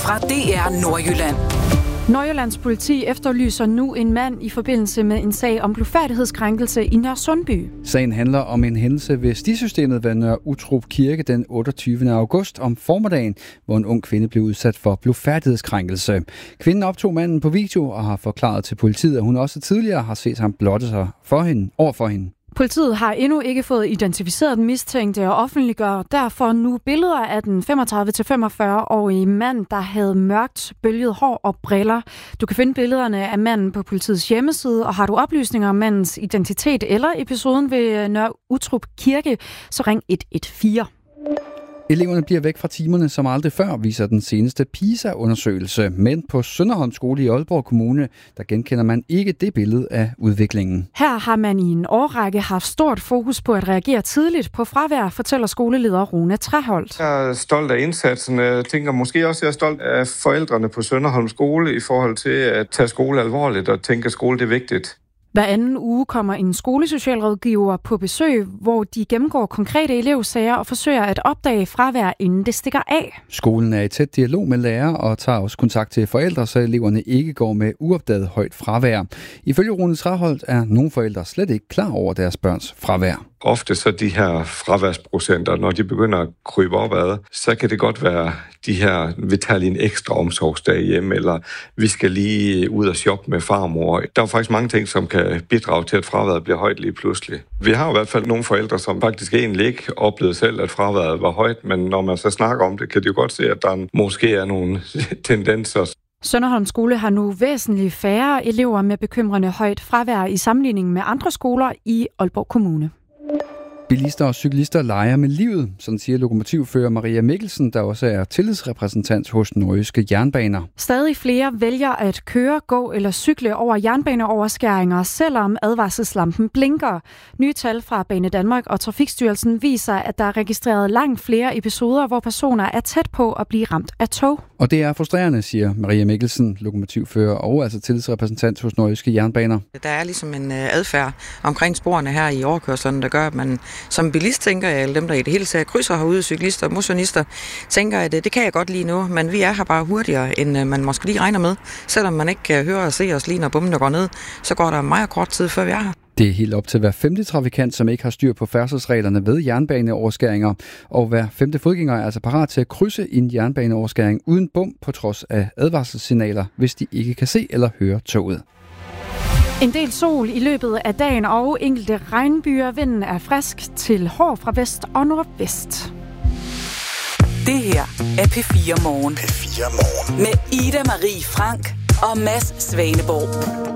fra DR Nordjylland. Nordjyllands politi efterlyser nu en mand i forbindelse med en sag om blufærdighedskrænkelse i Nørresundby. Sagen handler om en hændelse ved stisystemet ved Nørre Utrup Kirke den 28. august om formiddagen, hvor en ung kvinde blev udsat for blufærdighedskrænkelse. Kvinden optog manden på video og har forklaret til politiet, at hun også tidligere har set ham blotte sig over for hende. Politiet har endnu ikke fået identificeret den mistænkte og offentliggør derfor nu billeder af den 35-45-årige mand, der havde mørkt bølget hår og briller. Du kan finde billederne af manden på politiets hjemmeside, og har du oplysninger om mandens identitet eller episoden ved Nørre Utrup Kirke, så ring 114. Eleverne bliver væk fra timerne som aldrig før, viser den seneste PISA-undersøgelse. Men på Sønderholm Skole i Aalborg Kommune, der genkender man ikke det billede af udviklingen. Her har man i en årrække haft stort fokus på at reagere tidligt på fravær, fortæller skoleleder Rune Træholt. Jeg er stolt af indsatsen. Jeg tænker måske også, at jeg er stolt af forældrene på Sønderholm Skole i forhold til at tage skole alvorligt og tænke, at skole det er vigtigt. Hver anden uge kommer en skolesocialrådgiver på besøg, hvor de gennemgår konkrete elevsager og forsøger at opdage fravær, inden det stikker af. Skolen er i tæt dialog med lærere og tager også kontakt til forældre, så eleverne ikke går med uopdaget højt fravær. Ifølge Rune Træholt er nogle forældre slet ikke klar over deres børns fravær. Ofte så de her fraværsprocenter, når de begynder at krybe opad, så kan det godt være de her, vi tager lige en ekstra omsorgsdag hjem, eller vi skal lige ud og shoppe med farmor. Der er faktisk mange ting, som kan bidrage til, at fraværet bliver højt lige pludselig. Vi har i hvert fald nogle forældre, som faktisk egentlig ikke oplevede selv, at fraværet var højt, men når man så snakker om det, kan de jo godt se, at der måske er nogle tendenser. Sønderholm Skole har nu væsentligt færre elever med bekymrende højt fravær i sammenligning med andre skoler i Aalborg Kommune. Bilister og cyklister leger med livet, sådan siger lokomotivfører Maria Mikkelsen, der også er tillidsrepræsentant hos Nordjyske Jernbaner. Stadig flere vælger at køre, gå eller cykle over jernbaneoverskæringer, selvom advarselslampen blinker. Nye tal fra Bane Danmark og Trafikstyrelsen viser, at der er registreret langt flere episoder, hvor personer er tæt på at blive ramt af tog. Og det er frustrerende, siger Maria Mikkelsen, lokomotivfører og altså tillidsrepræsentant hos Nordjyske Jernbaner. Der er ligesom en adfærd omkring sporene her i overkørslerne, der gør, at man som bilist tænker, eller dem, der i det hele taget krydser herude, cyklister og motionister, tænker, at det kan jeg godt lige nu, men vi er her bare hurtigere, end man måske lige regner med. Selvom man ikke kan høre og se os lige, når bomben går ned, så går der meget kort tid, før vi er her. Det er helt op til hver femte trafikant, som ikke har styr på færdselsreglerne ved jernbaneoverskæringer, og hver femte fodgænger er altså parat til at krydse en jernbaneoverskæring uden bom på trods af advarselssignaler, hvis de ikke kan se eller høre toget. En del sol i løbet af dagen og enkelte regnbyer. Vinden er frisk til hård fra vest og nordvest. Det her er P4 Morgen. P4 Morgen. Med Ida Marie Frank og Mads Svaneborg.